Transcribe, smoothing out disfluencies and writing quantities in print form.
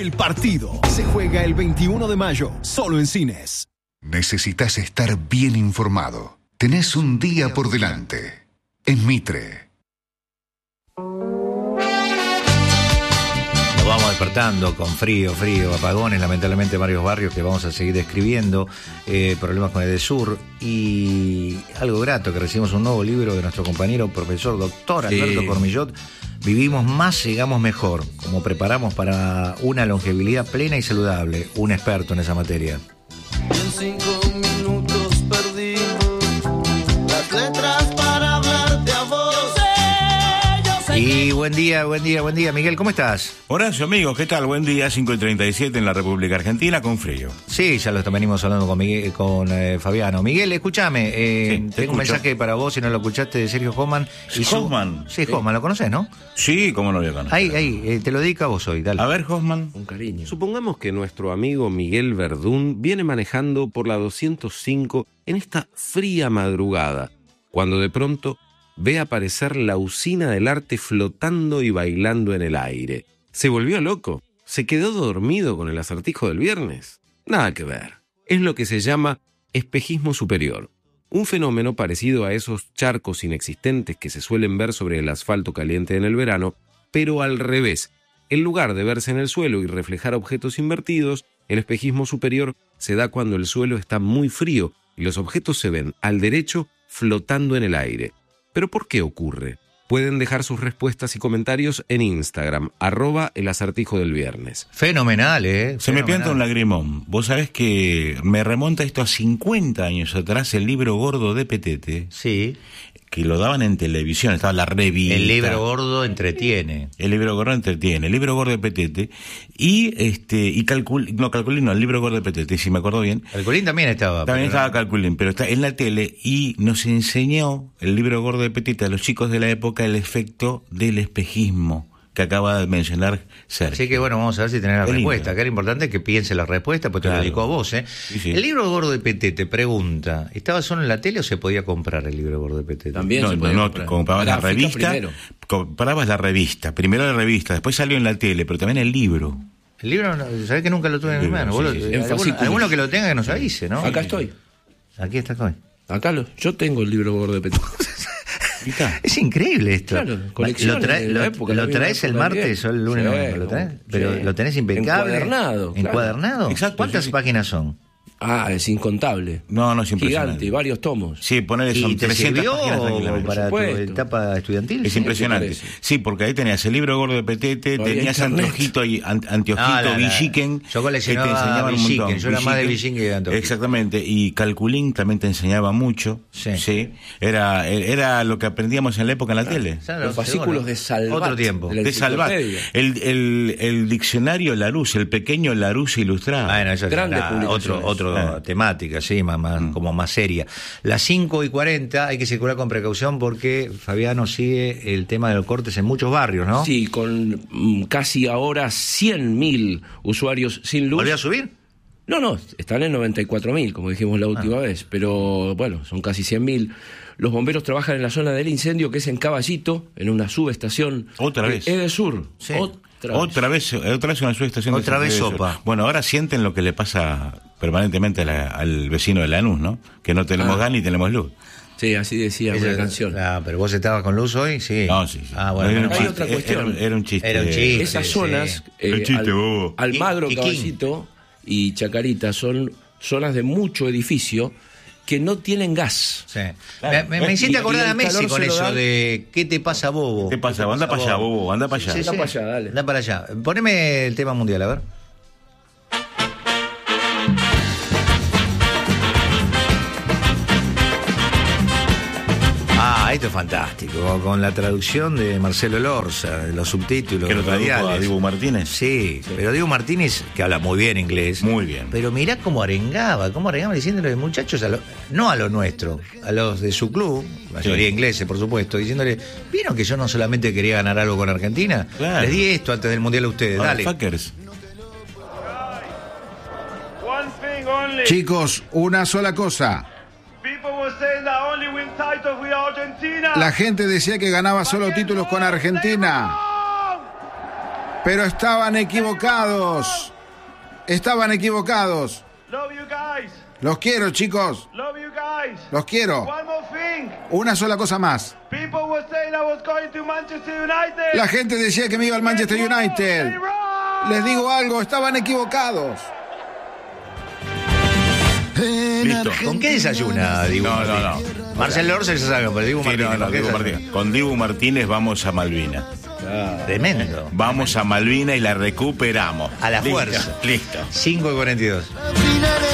El partido se juega el 21 de mayo, solo en cines. Necesitas estar bien informado. Tenés un día por delante. En Mitre. Nos vamos despertando con frío, apagones, lamentablemente en varios barrios que vamos a seguir describiendo, problemas con Edesur y algo grato que recibimos un nuevo libro de nuestro compañero profesor doctor Alberto Cormillot. Vivimos más, llegamos mejor, como preparamos para una longevidad plena y saludable, un experto en esa materia. En 5 minutos perdí las letras para hablarte a vos. Y buen día, Miguel, ¿cómo estás? Horacio, amigos, ¿qué tal? Buen día, 5:37 en la República Argentina, con frío. Sí, ya lo venimos hablando con Fabiano. Miguel, escúchame, tengo un mensaje para vos, si no lo escuchaste, de Sergio Hoffman. ¿Hoffman? Sí, Hoffman, ¿lo conocés, no? Sí, cómo no lo voy a conocer. Ahí, te lo dedico a vos hoy, dale. A ver, Hoffman. Un cariño. Supongamos que nuestro amigo Miguel Verdún viene manejando por la 205 en esta fría madrugada, cuando de pronto ve aparecer la usina del arte flotando y bailando en el aire. ¿Se volvió loco? ¿Se quedó dormido con el acertijo del viernes? Nada que ver. Es lo que se llama espejismo superior. Un fenómeno parecido a esos charcos inexistentes que se suelen ver sobre el asfalto caliente en el verano, pero al revés. En lugar de verse en el suelo y reflejar objetos invertidos, el espejismo superior se da cuando el suelo está muy frío y los objetos se ven al derecho flotando en el aire. ¿Pero por qué ocurre? Pueden dejar sus respuestas y comentarios en Instagram, @elacertijodelviernes. Fenomenal, Se me pianta un lagrimón. Vos sabés que me remonta esto a 50 años atrás, el libro gordo de Petete. Sí. Que lo daban en televisión, estaba la revista. El libro gordo entretiene. El libro gordo entretiene, el libro gordo de Petete. Y Calculín, el libro gordo de Petete, si me acuerdo bien. Calculín también estaba. También estaba Calculín, pero está en la tele y nos enseñó el libro gordo de Petete a los chicos de la época el efecto del espejismo que acaba de mencionar Sergio. Así que bueno, vamos a ver si tenés la respuesta, que era importante que piense la respuesta, pues te lo dedicó a vos, Sí. El libro gordo de Petete, pregunta, ¿estaba solo en la tele o se podía comprar el libro gordo de Petete? También se podía comprar. Comprabas la revista, primero. Comprabas la revista, primero la revista, después salió en la tele, pero también el libro. El libro, sabés que nunca lo tuve en mi mano. Alguno que lo tenga que nos avise, ¿no? Acá estoy. Aquí está hoy. Yo tengo el libro gordo de Petete. Es increíble esto. Claro, colecciones de la época, lo la traes el martes o el lunes, sí, ¿lo traes? Pero lo tenés impecable. Encuadernado. ¿Encuadernado? Exacto. ¿Cuántas páginas son? Es incontable. No, es impresionante. Gigante, varios tomos. Sí, ponele son ¿Y te 300 sirvió páginas tranquilamente. para tu etapa estudiantil? Es impresionante. ¿Qué te parece? Sí, porque ahí tenías el libro gordo de Petete, tenías Anteojito Villiquen. Yo coleccionaba Villiquen, yo era más de Villiquen que de Anteojito. Exactamente, y Calculín también te enseñaba mucho. Sí. Era lo que aprendíamos en la época en la tele. Los fascículos de Salvat. Otro tiempo. De Salvat. El diccionario Larousse, el pequeño Larousse ilustrado. Bueno, eso era otro temática, sí, como más seria. Las 5:40 hay que circular con precaución porque Fabiano sigue el tema de los cortes en muchos barrios, ¿no? Sí, con casi ahora 100.000 usuarios sin luz. ¿Volvió a subir? No, están en 94.000, como dijimos la última vez, pero bueno, son casi 100.000. Los bomberos trabajan en la zona del incendio, que es en Caballito, en una subestación. Otra vez. Edesur. Sí. Otra vez una subestación. Otra vez sopa. Bueno, ahora sienten lo que le pasa permanentemente al vecino de Lanús, ¿no? Que no tenemos gas ni tenemos luz. Sí, así decía una canción. Pero vos estabas con luz hoy, sí. No, sí. Bueno, hay otra cuestión. Era un chiste. Esas zonas, bobo. Almagro, Caballito y Chacarita, son zonas de mucho edificio que no tienen gas. Sí. Me hiciste acordar a Messi con eso de ¿qué te pasa, bobo? ¿Qué pasa? Anda para allá, bobo, anda para allá. Anda para allá, dale. Anda para allá. Poneme el tema mundial, a ver. Esto es fantástico, con la traducción de Marcelo Lorza, los subtítulos. ¿Que lo tradujo radiales. a Dibu Martínez? Sí, pero Dibu Martínez, que habla muy bien inglés. Muy bien. Pero mirá cómo arengaba diciéndole, muchachos, no a los nuestros, a los de su club, mayoría ingleses, por supuesto, diciéndole, ¿vieron que yo no solamente quería ganar algo con Argentina? Claro. Les di esto antes del Mundial a ustedes, dale. Fuckers. Chicos, una sola cosa. La gente decía que ganaba solo títulos con Argentina. Pero estaban equivocados. Estaban equivocados. Love you guys. Los quiero, chicos. Love you guys. Los quiero. One more thing. Una sola cosa más. People were saying I was going to Manchester United. La gente decía que me iba al Manchester United. Les digo algo, estaban equivocados. Listo. ¿Con qué desayuna, Dibu? No. Marcelo Orce se sabe, pero Dibu Sí, Martínez. no, ¿con qué Dibu desayuna? Martínez. Con Dibu Martínez vamos a Malvina. Tremendo. Vamos a Malvina y la recuperamos. A la Listo, fuerza. Listo. 5:42.